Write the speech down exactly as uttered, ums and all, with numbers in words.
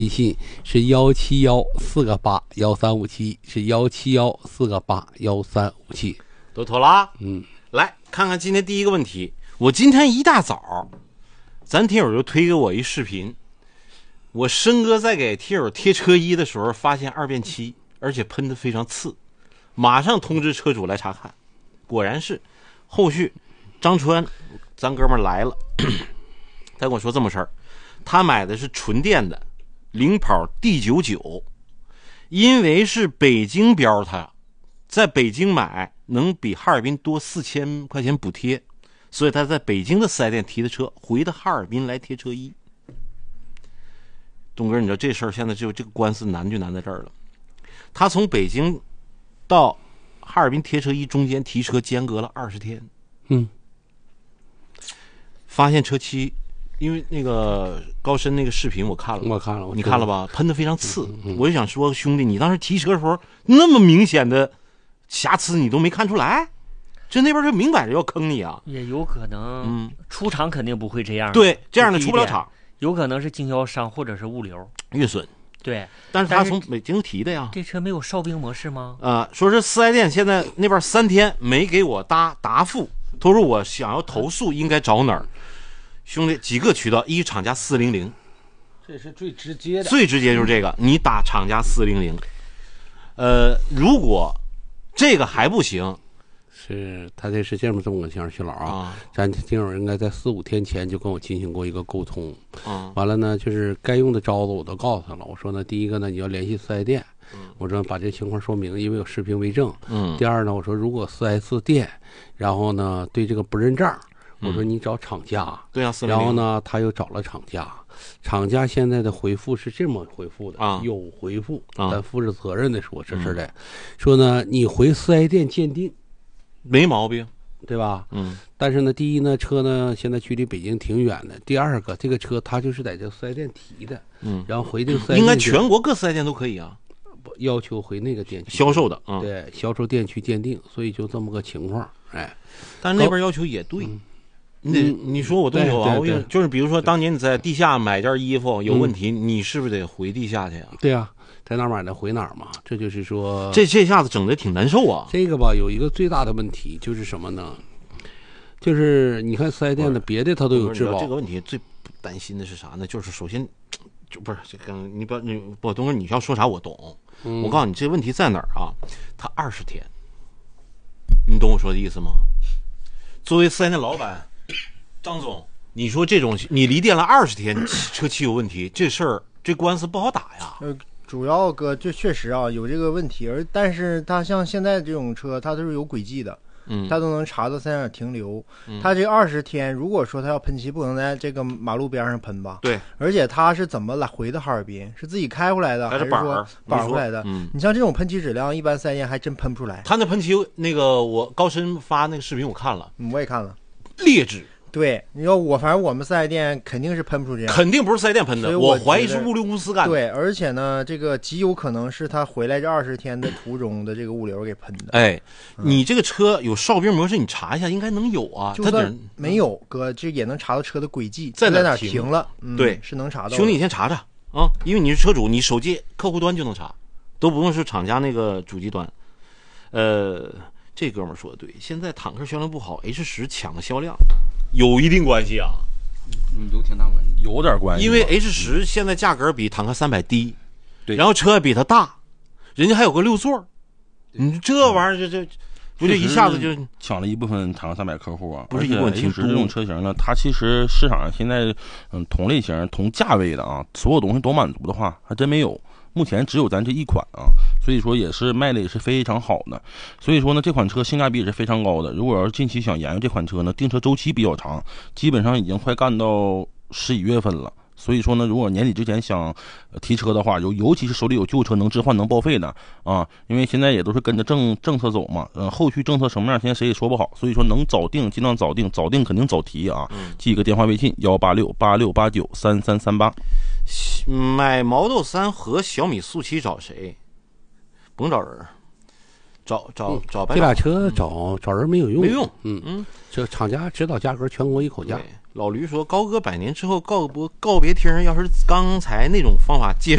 微信是幺七幺四个八幺三五七，是幺七幺四个八幺三五七。 都妥了。 嗯， 来看看今天第一个问题。我今天一大早，咱听友就推给我一视频，我申哥在给听友贴车衣的时候，发现二变漆，而且喷得非常次，马上通知车主来查看。果然是，后续张川咱哥们来了，他跟我说这么事儿，他买的是纯电的领跑 D 九九， 因为是北京标，他在北京买能比哈尔滨多四千块钱补贴，所以他在北京的四 S 店提的车，回到哈尔滨来贴车衣。东哥，你知道这事儿现在就这个官司难就难在这儿了。他从北京到哈尔滨贴车衣中间提车间隔了二十天， 嗯， 发现车漆，因为那个高深那个视频我看了， 我看了，我你看了吧？喷得非常次， 嗯嗯、 我就想说，兄弟，你当时提车的时候那么明显的瑕疵你都没看出来，这那边就明摆着要坑你啊！ 也有可能， 嗯， 出厂肯定不会这样， 对，这样的出不了厂， 有可能是经销商或者是物流运损。 对， 但是他从北京提的呀。 这车没有哨兵模式吗？ 呃，说是四 S 店现在那边三天没给我答答复，他说我想要投诉应该找哪儿？兄弟，几个渠道，一厂家四零零， 这是最直接的， 最直接就是这个，你打厂家四零零。呃，如果这个还不行， 是他这是这么这么个情况，徐老啊， 啊咱听友应该在四五天前就跟我进行过一个沟通， 啊， 完了呢，就是该用的招子我都告诉他了。我说呢，第一个呢，你要联系四 S 店， 嗯， 我说把这情况说明，因为有视频为证。 嗯， 第二呢，我说如果四 S 店，然后呢对这个不认账，我说你找厂家， 嗯、对啊， 然后呢他又找了厂家，厂家现在的回复是这么回复的啊， 有回复， 啊、 但负着责任的说这事的、嗯，说呢你回四 S 店鉴定。 没毛病， 对吧？ 嗯， 但是呢，第一呢，车呢现在距离北京挺远的；第二个，这个车它就是在这四 S 店提的， 嗯， 然后回这个四 S 店应该全国各四 S 店都可以啊， 要求回那个店去销售的，嗯， 对，销售店去鉴定，所以就这么个情况，哎， 但是那边要求也对。嗯你得你说我动手啊！我有就是比如说，当年你在地下买件衣服有问题，嗯、你是不是得回地下去啊？ 对啊，在哪儿买的回哪儿嘛。这就是说， 这这下子整的挺难受啊。 这个吧，有一个最大的问题就是什么呢？就是你看四 S 店的别的它都有质保。 这个问题最担心的是啥呢？就是首先就不是这个你不你不东哥你要说啥我懂、嗯，我告诉你这问题在哪儿啊？他二十天，你懂我说的意思吗？作为四 S 店老板。张总，你说这种你离店了二十天，车漆有问题，这事儿这官司不好打呀。 呃，主要哥这确实啊有这个问题，而但是它像现在这种车，它都是有轨迹的，嗯，它都能查到在哪儿停留。嗯、它这二十天，如果说它要喷漆，不可能在这个马路边上喷吧？ 对。 而且它是怎么来回的哈尔滨？是自己开回来的，还是说板回来的？ 嗯， 你像这种喷漆质量，一般四 S 店还真喷不出来。 他那喷漆，那个我高深发那个视频我看了， 嗯，我也看了， 劣质。 对，你说我反正我们四 S 店肯定是喷不出这样， 肯定不是四 S 店喷的，我我怀疑是物流公司干的。 对，而且呢，这个极有可能是他回来这二十天的途中的这个物流给喷的。 哎，嗯、你这个车有哨兵模式，你查一下，应该能有啊。 就算没有，哥，这也能查到车的轨迹在哪停了。嗯、 对， 是能查到的。 兄弟，你先查查啊，因为你是车主，你手机客户端就能查，都不用是厂家那个主机端。呃，这哥们儿说的对，现在坦克销量不好 ，H 十抢的销量。有一定关系啊， 嗯，有挺大关系，有点关系。 因为 H 十现在价格比坦克三百低， 对， 然后车比它大，人家还有个六座，你这玩意儿这这不就一下子就抢了一部分坦克三百客户啊？ 不是一部分， 挺值这种车型呢，它其实市场上现在嗯同类型、同价位的啊，所有东西都满足的话，还真没有。目前只有咱这一款啊，所以说也是卖的也是非常好的，所以说呢这款车性价比也是非常高的。如果要是近期想研究这款车呢，订车周期比较长，基本上已经快干到十一月份了。所以说呢，如果年底之前想提车的话，尤尤其是手里有旧车能置换能报废的啊，因为现在也都是跟着政政策走嘛，嗯、呃，后续政策什么样现在谁也说不好，所以说能早定尽量早定，早定肯定早提啊。记个电话微信幺八六八六八九三三三八。 买毛豆三和小米速七找谁？不用找人，找找找白。 这俩车找找人没有用， 没用。 嗯嗯，这厂家指导价格全国一口价。 老驴说：“高哥百年之后告别告别听，要是刚才那种方法介